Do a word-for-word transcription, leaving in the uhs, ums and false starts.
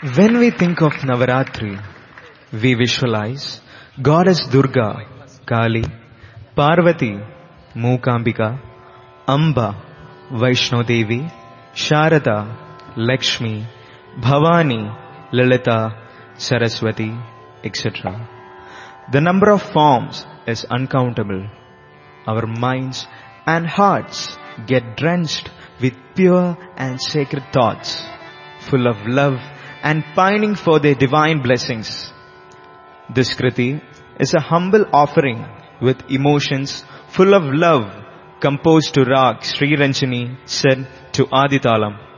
When we think of Navaratri, we visualize Goddess Durga, Kali, Parvati, Mookambika, Amba, Vaishno Devi, Sharada, Lakshmi, Bhavani, Lalita, Saraswati, et cetera. The number of forms is uncountable. Our minds and hearts get drenched with pure and sacred thoughts, full of love and pining for their divine blessings. This Kriti is a humble offering with emotions full of love composed to Rag Sri Ranjani set to Aditalam.